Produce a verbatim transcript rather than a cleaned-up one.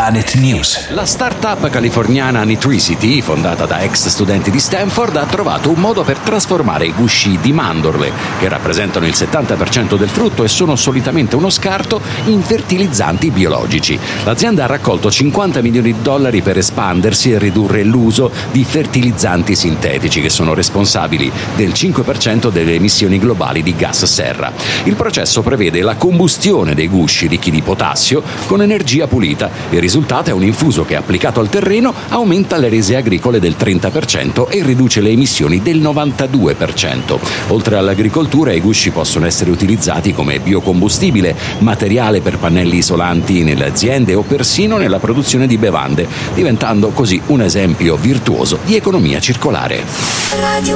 Planet News. La startup californiana Nitricity, fondata da ex studenti di Stanford, ha trovato un modo per trasformare i gusci di mandorle, che rappresentano il settanta per cento del frutto e sono solitamente uno scarto, in fertilizzanti biologici. L'azienda ha raccolto cinquanta milioni di dollari per espandersi e ridurre l'uso di fertilizzanti sintetici, che sono responsabili del cinque per cento delle emissioni globali di gas serra. Il processo prevede la combustione dei gusci ricchi di potassio con energia pulita. Il risultato è un infuso che, applicato al terreno, aumenta le rese agricole del trenta per cento e riduce le emissioni del novantadue per cento. Oltre all'agricoltura, i gusci possono essere utilizzati come biocombustibile, materiale per pannelli isolanti nelle aziende o persino nella produzione di bevande, diventando così un esempio virtuoso di economia circolare. Radio